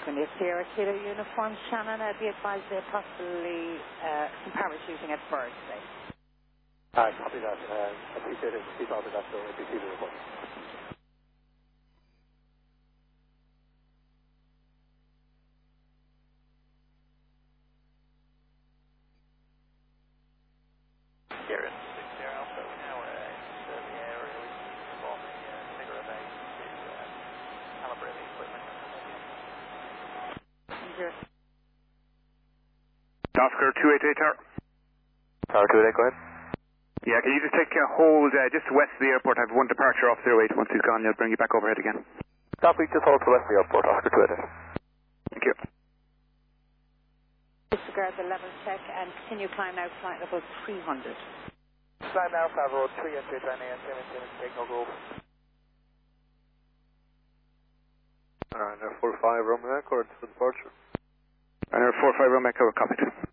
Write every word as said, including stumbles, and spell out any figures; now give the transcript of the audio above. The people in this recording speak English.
Twenty Sierra Kilo uniform, Shannon. I'd be advised they're possibly uh, some parachuting at first. Uh, copy that. Uh, appreciate it. Please order that so A P C will report. Kieran, six zero Alpha. Now we're uh, into the area. We perform a uh, figure of eight to uh, calibrate the equipment. Zero. Oscar two eight eight Tower. Tower two eight eight, go ahead. Yeah, can you just take a hold uh, just west of the airport? I have one departure off zero eight. Once he's gone, he'll bring you back overhead again. Copy, just hold to the west of the airport, Oscar two eight eight. Thank you. Disregard the level check and continue climb now, flight level three hundred. Climb now, Favreau three and three nine A M, Simmons, Simmons, take no go. Alright, now four five Roman Echo for departure. And our four five Romeo copied.